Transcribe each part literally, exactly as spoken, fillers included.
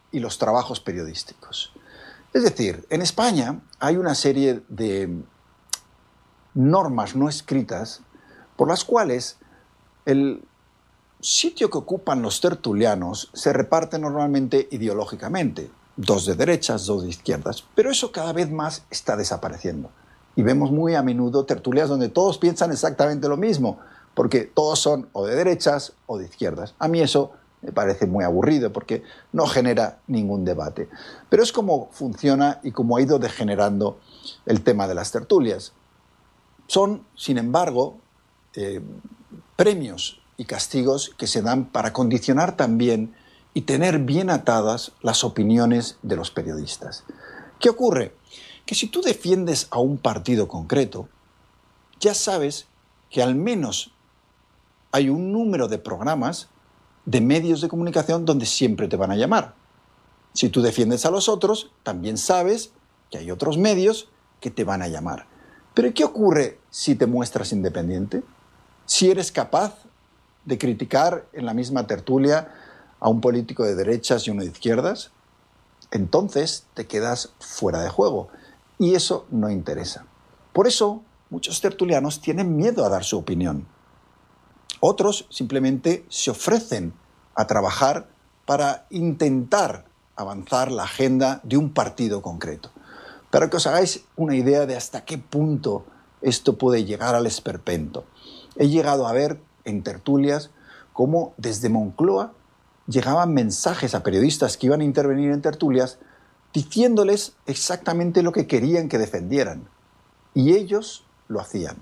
y los trabajos periodísticos. Es decir, en España hay una serie de normas no escritas por las cuales el sitio que ocupan los tertulianos se reparte normalmente ideológicamente, dos de derechas, dos de izquierdas, pero eso cada vez más está desapareciendo. Y vemos muy a menudo tertulias donde todos piensan exactamente lo mismo, porque todos son o de derechas o de izquierdas. A mí eso me parece muy aburrido porque no genera ningún debate. Pero es como funciona y cómo ha ido degenerando el tema de las tertulias. Son, sin embargo, eh, premios y castigos que se dan para condicionar también y tener bien atadas las opiniones de los periodistas. ¿Qué ocurre? Que si tú defiendes a un partido concreto, ya sabes que al menos hay un número de programas de medios de comunicación donde siempre te van a llamar. Si tú defiendes a los otros, también sabes que hay otros medios que te van a llamar. Pero ¿qué ocurre si te muestras independiente? Si eres capaz de criticar en la misma tertulia a un político de derechas y uno de izquierdas, entonces te quedas fuera de juego. Y eso no interesa. Por eso muchos tertulianos tienen miedo a dar su opinión. Otros simplemente se ofrecen a trabajar para intentar avanzar la agenda de un partido concreto. Para que os hagáis una idea de hasta qué punto esto puede llegar al esperpento. He llegado a ver en tertulias cómo desde Moncloa llegaban mensajes a periodistas que iban a intervenir en tertulias diciéndoles exactamente lo que querían que defendieran. Y ellos lo hacían.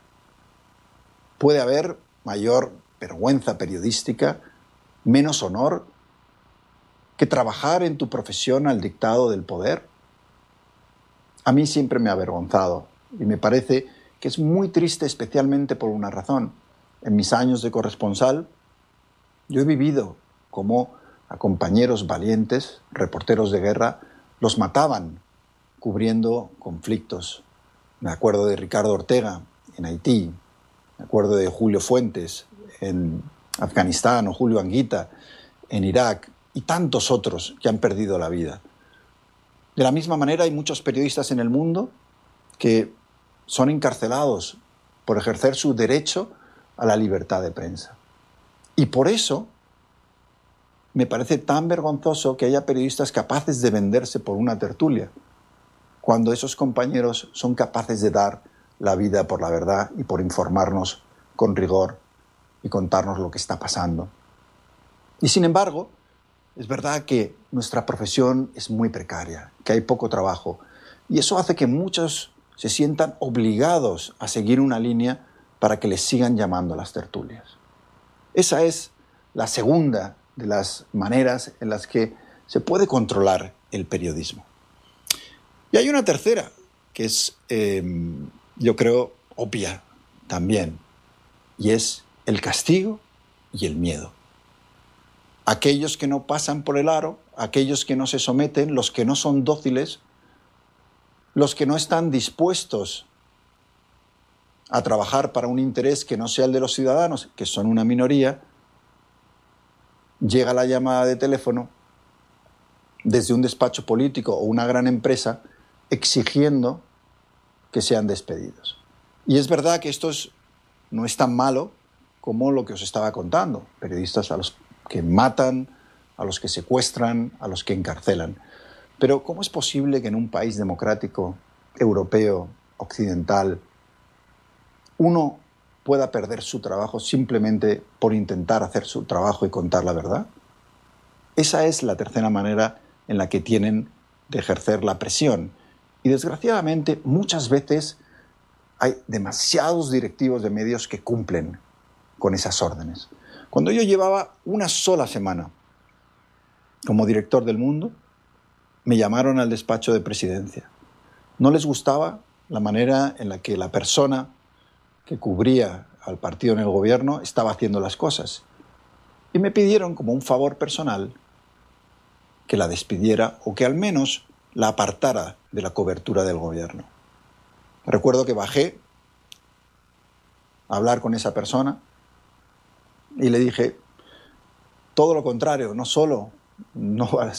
Puede haber mayor vergüenza periodística, menos honor, que trabajar en tu profesión al dictado del poder. A mí siempre me ha avergonzado y me parece que es muy triste, especialmente por una razón. En mis años de corresponsal, yo he vivido como a compañeros valientes, reporteros de guerra, los mataban cubriendo conflictos. Me acuerdo de Ricardo Ortega en Haití, me acuerdo de Julio Fuentes en Afganistán o Julio Anguita en Irak y tantos otros que han perdido la vida. De la misma manera hay muchos periodistas en el mundo que son encarcelados por ejercer su derecho a la libertad de prensa. Y por eso me parece tan vergonzoso que haya periodistas capaces de venderse por una tertulia, cuando esos compañeros son capaces de dar la vida por la verdad y por informarnos con rigor y contarnos lo que está pasando. Y sin embargo, es verdad que nuestra profesión es muy precaria, que hay poco trabajo, y eso hace que muchos se sientan obligados a seguir una línea para que les sigan llamando a las tertulias. Esa es la segunda de las maneras en las que se puede controlar el periodismo. Y hay una tercera, que es, eh, yo creo, obvia también, y es el castigo y el miedo. Aquellos que no pasan por el aro, aquellos que no se someten, los que no son dóciles, los que no están dispuestos a trabajar para un interés que no sea el de los ciudadanos, que son una minoría, llega la llamada de teléfono desde un despacho político o una gran empresa exigiendo que sean despedidos. Y es verdad que esto es, no es tan malo como lo que os estaba contando. Periodistas a los que matan, a los que secuestran, a los que encarcelan. Pero ¿cómo es posible que en un país democrático, europeo, occidental, uno pueda perder su trabajo simplemente por intentar hacer su trabajo y contar la verdad? Esa es la tercera manera en la que tienen de ejercer la presión. Y desgraciadamente muchas veces hay demasiados directivos de medios que cumplen con esas órdenes. Cuando yo llevaba una sola semana como director del Mundo, me llamaron al despacho de presidencia. No les gustaba la manera en la que la persona que cubría al partido en el gobierno estaba haciendo las cosas. Y me pidieron, como un favor personal, que la despidiera o que al menos la apartara de la cobertura del gobierno. Recuerdo que bajé a hablar con esa persona y le dije todo lo contrario, no solo no vas